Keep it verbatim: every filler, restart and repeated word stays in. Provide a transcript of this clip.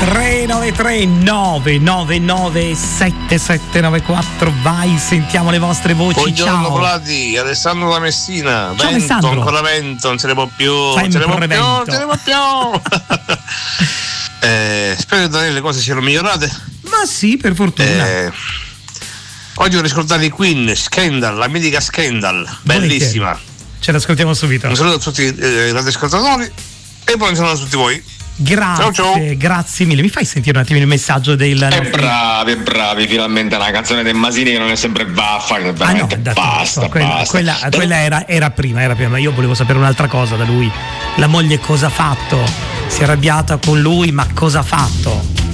tre nove tre nove nove nove sette sette nove quattro. Vai, sentiamo le vostre voci. Buongiorno ciao Polati, Alessandro da Messina. Ciao, vento, Alessandro. ancora vento, non se ne può più, non se ne può più, vento. non se ne può più. eh, spero che da lei le cose siano migliorate. Ma sì, per fortuna. Eh, oggi vorrei scordare i Queen, Scandal, la mitica Scandal, bellissima. Ce l'ascoltiamo subito. Un saluto a tutti eh, i radioascoltatori e poi un saluto a tutti voi. Grazie, ciao, ciao. Grazie mille. Mi fai sentire un attimino il messaggio del. E bravi, bravi, finalmente una canzone del Masini che non è sempre vaffa, che veramente ah, no, basta, so, quella, basta. Quella, quella era, era prima, era prima, ma io volevo sapere un'altra cosa da lui. La moglie cosa ha fatto? Si è arrabbiata con lui, ma cosa ha fatto?